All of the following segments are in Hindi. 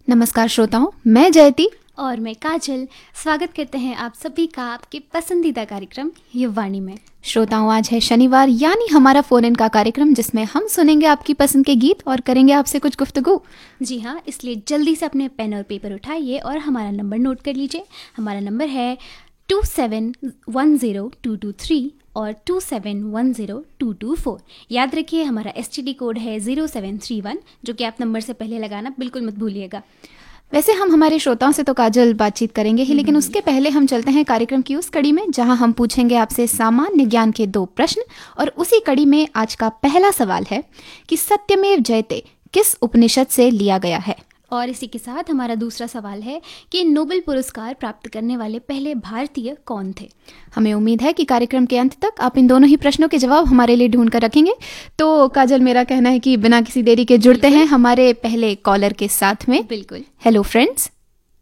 नमस्कार श्रोताओं, मैं जयती और मैं काजल स्वागत करते हैं आप सभी का आपके पसंदीदा कार्यक्रम युववाणी में। श्रोताओं, आज है शनिवार, यानी हमारा फोन इन का कार्यक्रम जिसमें हम सुनेंगे आपकी पसंद के गीत और करेंगे आपसे कुछ गुफ्तगू। जी हाँ, इसलिए जल्दी से अपने पेन और पेपर उठाइए और हमारा नंबर नोट कर लीजिए। हमारा नंबर है 27102223 और 27102224। याद रखिए हमारा STD कोड है 0731, जो कि आप नंबर से पहले लगाना बिल्कुल मत भूलिएगा। वैसे हम हमारे श्रोताओं से तो काजल बातचीत करेंगे ही, लेकिन उसके पहले हम चलते हैं कार्यक्रम की उस कड़ी में जहां हम पूछेंगे आपसे सामान्य ज्ञान के 2 प्रश्न। और उसी कड़ी में आज का पहला सवाल है कि सत्यमेव जयते किस उपनिषद से लिया गया है। और इसी के साथ हमारा दूसरा सवाल है कि नोबेल पुरस्कार प्राप्त करने वाले पहले भारतीय कौन थे। हमें उम्मीद है कि कार्यक्रम के अंत तक आप इन दोनों ही प्रश्नों के जवाब हमारे लिए ढूंढ कर रखेंगे। तो काजल, मेरा कहना है कि बिना किसी देरी के जुड़ते हैं हमारे पहले कॉलर के साथ में। बिल्कुल। Hello friends.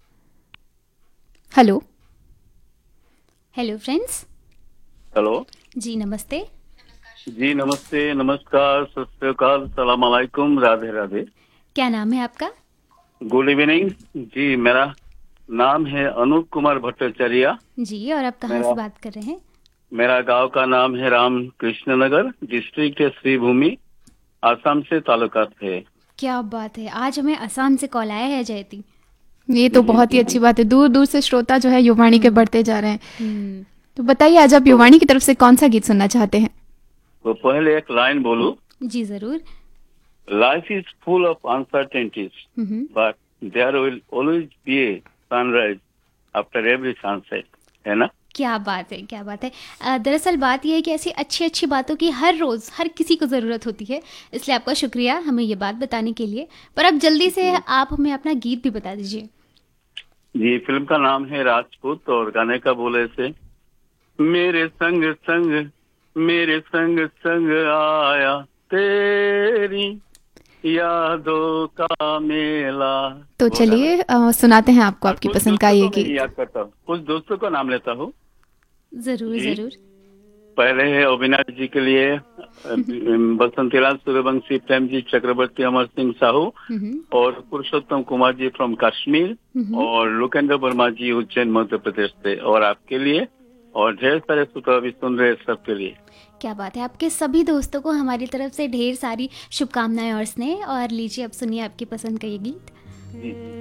Hello friends. Hello जी नमस्ते। जी नमस्ते, नमस्कार, सत श्री अकाल, सलाम अलैकुम, राधे राधे। क्या नाम है आपका? गुड इवनिंग जी। मेरा नाम है अनूप कुमार भट्टाचार्य जी, और आप कहाँ से बात कर रहे हैं? मेरा गांव का नाम है राम कृष्ण नगर, डिस्ट्रिक्ट है श्रीभूमि, आसाम से तालुका है। क्या बात है, आज हमें असम से कॉल आया है जयती। ये तो बहुत ही अच्छी बात है। दूर दूर से श्रोता जो है युववाणी के बढ़ते जा रहे हैं। तो बताइए, आज आप युववाणी की तरफ से कौन सा गीत सुनना चाहते हैं? तो पहले एक लाइन बोलूं। जी जरूर। Life is full of uncertainties, but there will always be a sunrise after every sunset, है ना? क्या बात है, क्या बात है। दरअसल बात यह है कि ऐसी अच्छी अच्छी बातों की हर रोज़ हर किसी को ज़रूरत होती है, इसलिए आपका शुक्रिया हमें ये बात बताने के लिए। पर अब जल्दी से आप हमें अपना गीत भी बता दीजिए। जी, फिल्म का नाम है राजपूत और गाने का बोले से मेरे संग संग आया तेरी यादों का मेला। तो चलिए सुनाते हैं आपको आपकी पसंद का ये गीत। याद करता हूँ, कुछ दोस्तों का नाम लेता हूँ। जरूर जरूर। पहले है अविनाश जी के लिए, बसंतीलाल सूर्यवंशी, प्रेम जी चक्रवर्ती, अमर सिंह साहू और पुरुषोत्तम कुमार जी फ्रॉम कश्मीर और लोकेंद्र वर्मा जी उज्जैन मध्य प्रदेश से, और आपके लिए और ढेर सारे श्रोता अभी सुन रहे सबके लिए। क्या बात है, आपके सभी दोस्तों को हमारी तरफ से ढेर सारी शुभकामनाएं और स्नेह। और लीजिए अब सुनिए आपकी पसंद का ये गीत।